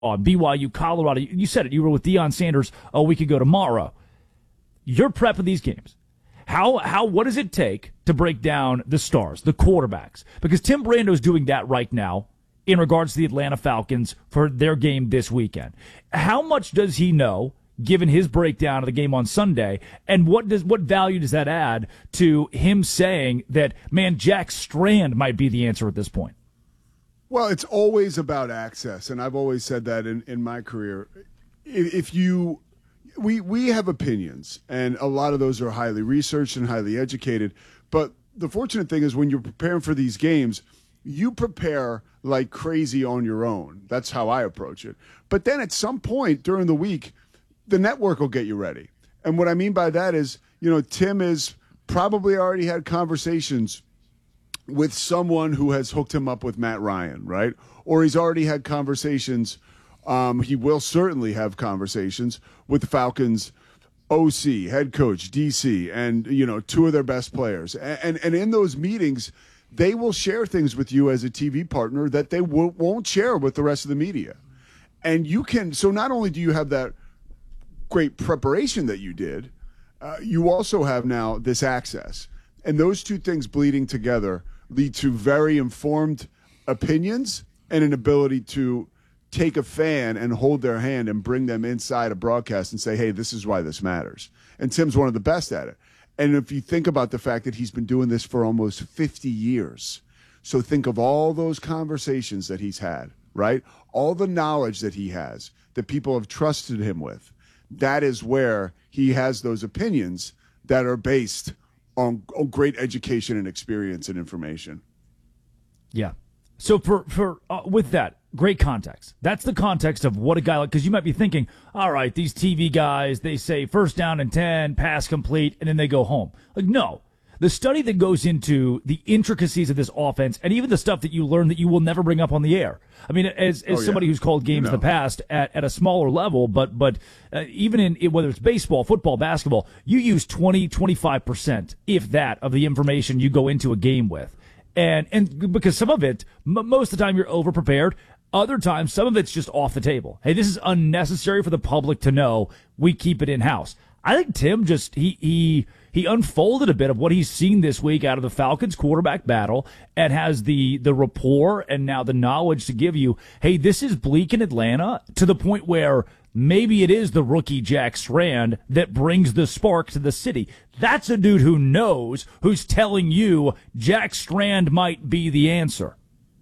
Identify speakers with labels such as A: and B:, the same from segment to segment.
A: BYU, Colorado. You said it. You were with Deion Sanders a week ago tomorrow. You're prepping these games. What does it take to break down the stars, the quarterbacks? Because Tim Brando's doing that right now in regards to the Atlanta Falcons for their game this weekend. How much does he know, given his breakdown of the game on Sunday, and what value does that add to him saying that, man, Jack Strand might be the answer at this point?
B: Well, it's always about access, and I've always said that in my career. We have opinions, and a lot of those are highly researched and highly educated. But the fortunate thing is when you're preparing for these games, you prepare like crazy on your own. That's how I approach it. But then at some point during the week, the network will get you ready. And what I mean by that is, Tim has probably already had conversations with someone who has hooked him up with Matt Ryan, right? Or he's already had conversations. He will certainly have conversations with the Falcons OC, head coach, DC, and, two of their best players. And in those meetings, they will share things with you as a TV partner that they won't share with the rest of the media. And so not only do you have that great preparation that you did, you also have now this access. And those two things bleeding together lead to very informed opinions and an ability to take a fan and hold their hand and bring them inside a broadcast and say, hey, this is why this matters. And Tim's one of the best at it. And if you think about the fact that he's been doing this for almost 50 years, so think of all those conversations that he's had, right? All the knowledge that he has, that people have trusted him with. That is where he has those opinions that are based on great education and experience and information.
A: Yeah. So for with that, great context. That's the context of what a guy like, because you might be thinking, all right, these TV guys, they say first down and 10, pass complete, and then they go home. Like, no. The study that goes into the intricacies of this offense and even the stuff that you learn that you will never bring up on the air. I mean, as somebody who's called games in the past at a smaller level, but even in whether it's baseball, football, basketball, you use 20-25%, if that, of the information you go into a game with. And because some of it, most of the time you're over-prepared. Other times, some of it's just off the table. Hey, this is unnecessary for the public to know. We keep it in-house. I think Tim just, he unfolded a bit of what he's seen this week out of the Falcons quarterback battle and has the rapport and now the knowledge to give you, hey, this is bleak in Atlanta, to the point where maybe it is the rookie Jack Strand that brings the spark to the city. That's a dude who knows, who's telling you Jack Strand might be the answer.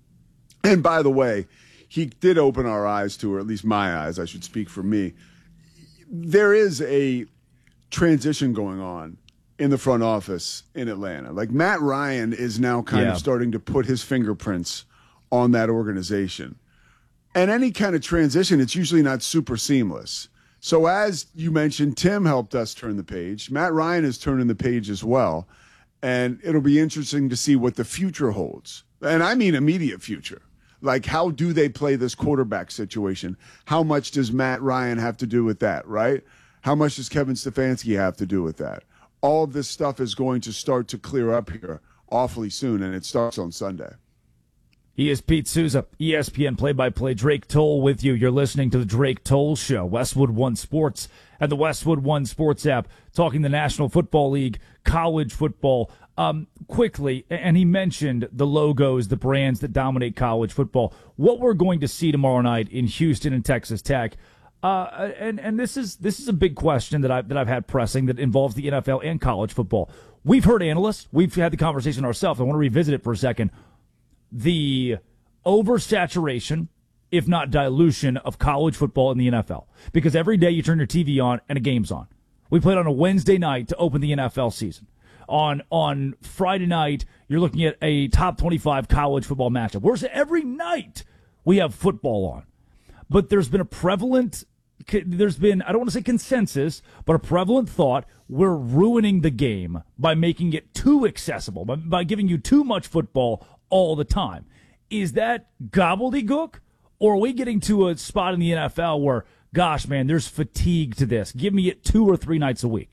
B: And by the way, he did open our eyes to, or at least my eyes, I should speak for me. There is a transition going on in the front office in Atlanta. Like, Matt Ryan is now kind of starting to put his fingerprints on that organization. And any kind of transition, it's usually not super seamless. So as you mentioned, Tim helped us turn the page. Matt Ryan is turning the page as well. And it'll be interesting to see what the future holds. And I mean immediate future. Like, how do they play this quarterback situation? How much does Matt Ryan have to do with that, right? How much does Kevin Stefanski have to do with that? All of this stuff is going to start to clear up here awfully soon, and it starts on Sunday.
A: He is Pete Souza, ESPN play-by-play. Drake Toll with you. You're listening to the Drake Toll Show, Westwood One Sports, and the Westwood One Sports app, talking the National Football League, college football. Quickly, and he mentioned the logos, the brands that dominate college football. What we're going to see tomorrow night in Houston and Texas Tech, and this is a big question that I've had pressing that involves the NFL and college football. We've heard analysts, we've had the conversation ourselves. I want to revisit it for a second. The oversaturation, if not dilution, of college football in the NFL, because every day you turn your TV on and a game's on. We played on a Wednesday night to open the NFL season. On Friday night, you're looking at a top 25 college football matchup. Whereas every night we have football on. But there's been I don't want to say consensus, but a prevalent thought, we're ruining the game by making it too accessible, by giving you too much football all the time. Is that gobbledygook? Or are we getting to a spot in the NFL where, gosh, man, there's fatigue to this? Give me it 2 or 3 nights a week.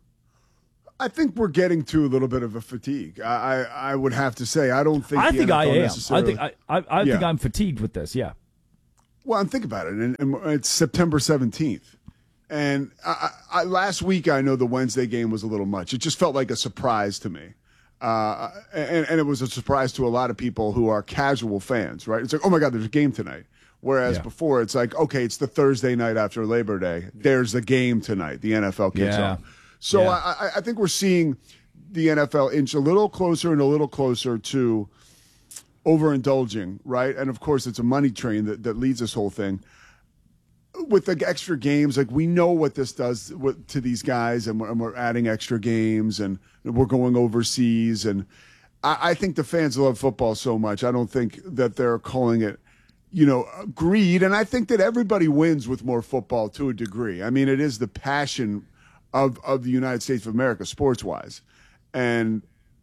B: I think we're getting to a little bit of a fatigue. I would have to say, I don't think.
A: I think I am.
B: Necessarily...
A: I think I'm fatigued with this. Yeah.
B: Well, and think about it, and it's September 17th. And last week, I know the Wednesday game was a little much. It just felt like a surprise to me. And it was a surprise to a lot of people who are casual fans, right? It's like, oh, my God, there's a game tonight. Whereas before, it's like, okay, it's the Thursday night after Labor Day. There's a game tonight. The NFL kicks off. So I think we're seeing the NFL inch a little closer and a little closer to overindulging, right? And, of course, it's a money train that leads this whole thing. With the extra games, like we know what this does to these guys, and we're adding extra games, and we're going overseas. And I think the fans love football so much. I don't think that they're calling it, greed. And I think that everybody wins with more football to a degree. I mean, it is the passion of the United States of America, sports-wise. And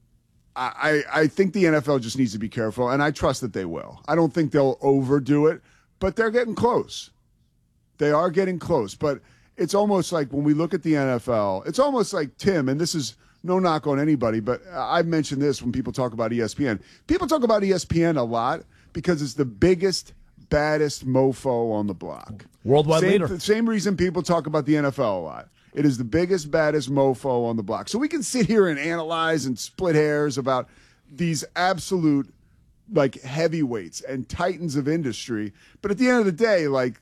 B: I think the NFL just needs to be careful, and I trust that they will. I don't think they'll overdo it, but they're getting close. They are getting close, but it's almost like when we look at the NFL, it's almost like, Tim, and this is no knock on anybody, but I've mentioned this when people talk about ESPN. People talk about ESPN a lot because it's the biggest, baddest mofo on the block.
A: Worldwide leader.
B: Same reason people talk about the NFL a lot. It is the biggest, baddest mofo on the block. So we can sit here and analyze and split hairs about these absolute, like, heavyweights and titans of industry, but at the end of the day, like,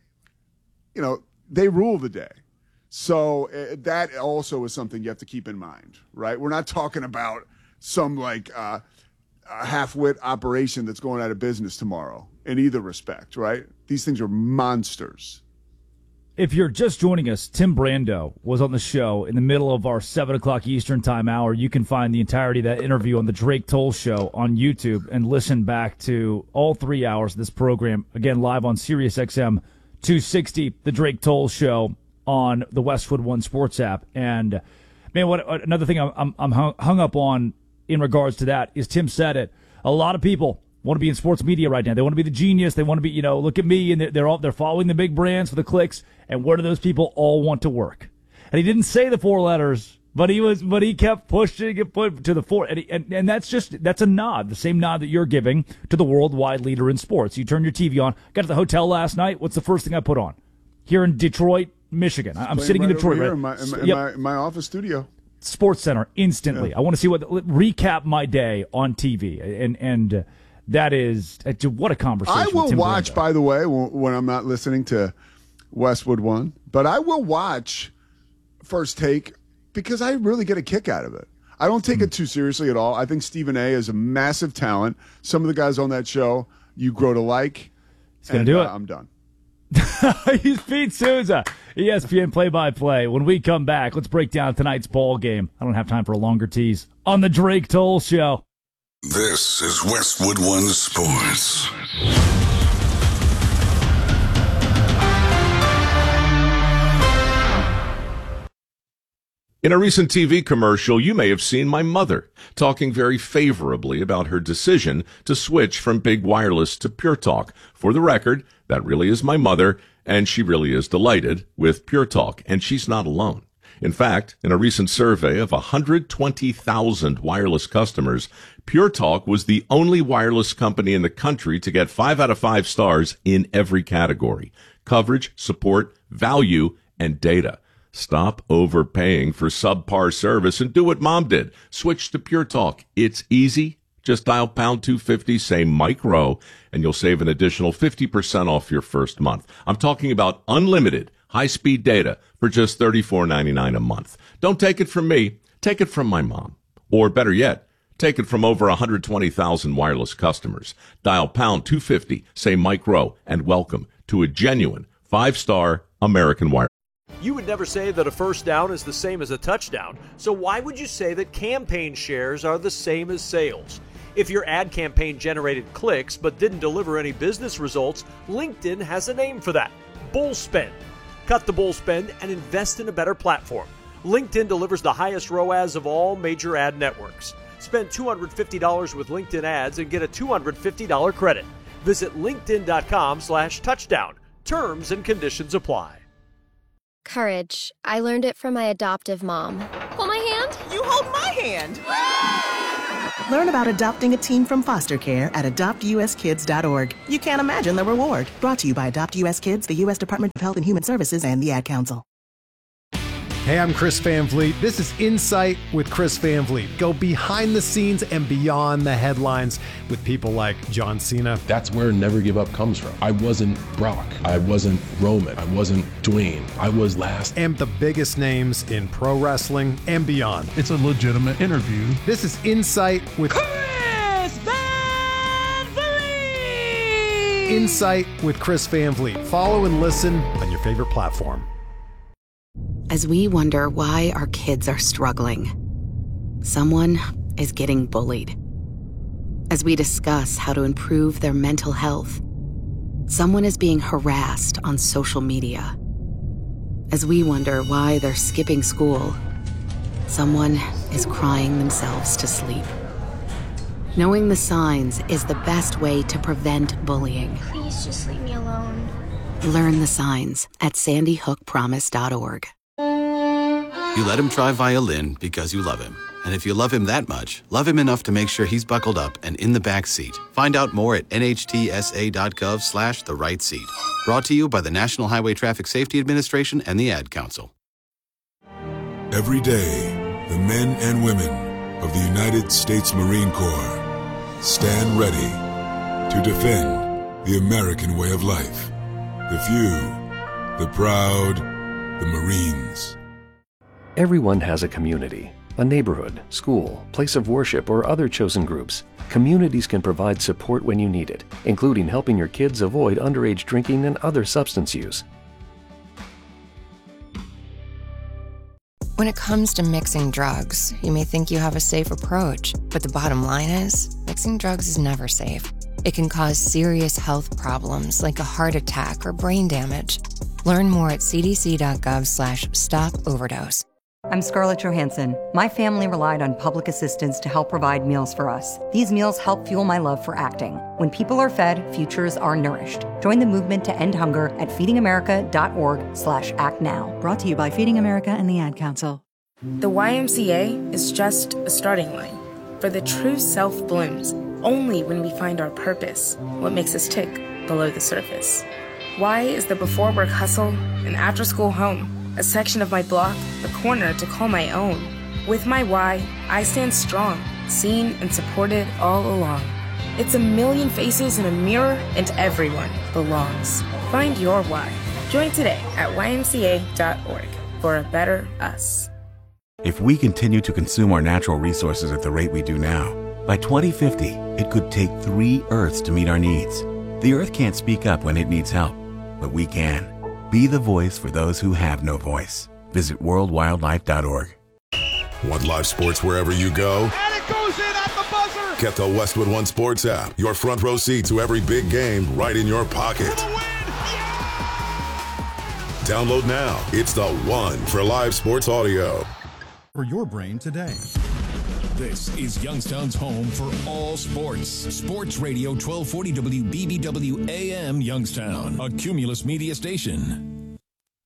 B: they rule the day. So that also is something you have to keep in mind, right? We're not talking about some a half-wit operation that's going out of business tomorrow in either respect, right? These things are monsters.
A: If you're just joining us, Tim Brando was on the show in the middle of our 7 o'clock Eastern time hour. You can find the entirety of that interview on the Drake Toll Show on YouTube and listen back to all 3 hours of this program, again, live on SiriusXM 260, the Drake Toll Show on the Westwood One Sports app. And, man, another thing I'm hung up on in regards to that is Tim said it. A lot of people want to be in sports media right now. They want to be the genius. They want to be, look at me, and they're following the big brands for the clicks. And where do those people all want to work? And he didn't say the 4 letters, but he kept pushing it to the 4. And that's a nod, the same nod that you're giving to the worldwide leader in sports. You turn your TV on. Got to the hotel last night. What's the first thing I put on? Here in Detroit, Michigan. I'm sitting in Detroit.
B: Here in my office studio.
A: Sports Center instantly. Yeah. I want to see recap my day on TV. And that is what a conversation.
B: I will watch, by the way, when I'm not listening to Westwood One, but I will watch First Take because I really get a kick out of it. I don't take it too seriously at all. I think Stephen A. is a massive talent. Some of the guys on that show you grow to like.
A: He's going to do it.
B: I'm done.
A: He's Pete Souza, ESPN play-by-play. When we come back, let's break down tonight's ball game. I don't have time for a longer tease on the Drake Toll Show.
C: This is Westwood One Sports.
D: In a recent TV commercial, you may have seen my mother talking very favorably about her decision to switch from Big Wireless to Pure Talk. For the record, that really is my mother, and she really is delighted with Pure Talk, and she's not alone. In fact, in a recent survey of 120,000 wireless customers, Pure Talk was the only wireless company in the country to get 5 out of 5 stars in every category: coverage, support, value, and data. Stop overpaying for subpar service and do what Mom did. Switch to Pure Talk. It's easy. Just dial pound 250, say Mike Rowe, and you'll save an additional 50% off your first month. I'm talking about unlimited high-speed data for just $34.99 a month. Don't take it from me. Take it from my mom. Or better yet, take it from over 120,000 wireless customers. Dial pound 250, say Mike Rowe, and welcome to a genuine 5-star American wireless.
E: You would never say that a first down is the same as a touchdown, so why would you say that campaign shares are the same as sales? If your ad campaign generated clicks but didn't deliver any business results, LinkedIn has a name for that: bull spend. Cut the bull spend and invest in a better platform. LinkedIn delivers the highest ROAS of all major ad networks. Spend $250 with LinkedIn ads and get a $250 credit. Visit linkedin.com/touchdown. Terms and conditions apply.
F: Courage. I learned it from my adoptive mom.
G: Hold my hand?
H: You hold my hand.
G: Learn about adopting a teen from foster care at adoptuskids.org. You can't imagine the reward. Brought to you by Adopt US Kids, the U.S. Department of Health and Human Services, and the Ad Council.
H: Hey, I'm Chris Van Vliet. This is Insight with Chris Van Vliet. Go behind the scenes and beyond the headlines with people like John Cena.
I: That's where Never Give Up comes from. I wasn't Brock. I wasn't Roman. I wasn't Dwayne. I was last.
H: And the biggest names in pro wrestling and beyond.
J: It's a legitimate interview.
H: This is Insight with
K: Chris Van Vliet.
H: Insight with Chris Van Vliet. Follow and listen on your favorite platform.
L: As we wonder why our kids are struggling, someone is getting bullied. As we discuss how to improve their mental health, someone is being harassed on social media. As we wonder why they're skipping school, someone is crying themselves to sleep. Knowing the signs is the best way to prevent bullying.
F: Please just leave me alone.
L: Learn the signs at sandyhookpromise.org.
M: You let him try violin because you love him. And if you love him that much, love him enough to make sure he's buckled up and in the back seat. Find out more at nhtsa.gov/the right seat. Brought to you by the National Highway Traffic Safety Administration and the Ad Council.
C: Every day, the men and women of the United States Marine Corps stand ready to defend the American way of life. The few, the proud, the Marines.
N: Everyone has a community, a neighborhood, school, place of worship, or other chosen groups. Communities can provide support when you need it, including helping your kids avoid underage drinking and other substance use.
O: When it comes to mixing drugs, you may think you have a safe approach, but the bottom line is, mixing drugs is never safe. It can cause serious health problems like a heart attack or brain damage. Learn more at cdc.gov/stop-overdose.
P: I'm Scarlett Johansson. My family relied on public assistance to help provide meals for us. These meals help fuel my love for acting. When people are fed, futures are nourished. Join the movement to end hunger at feedingamerica.org/actnow. Brought to you by Feeding America and the Ad Council.
Q: The YMCA is just a starting line. For the true self blooms only when we find our purpose, what makes us tick below the surface. Y is the before work hustle, an after school home, a section of my block, a corner to call my own. With my Y, I stand strong, seen and supported all along. It's a million faces in a mirror, and everyone belongs. Find your Y. Join today at ymca.org for a better us.
R: If we continue to consume our natural resources at the rate we do now, by 2050, it could take 3 Earths to meet our needs. The Earth can't speak up when it needs help, but we can. Be the voice for those who have no voice. Visit worldwildlife.org.
C: Want live sports wherever you go?
K: And it goes in at the buzzer!
C: Get the Westwood One Sports app. Your front row seat to every big game right in your pocket. Download now. It's the one for live sports audio.
S: For your brain today. This is Youngstown's home for all sports. Sports Radio 1240 WBBW AM Youngstown, a Cumulus Media station.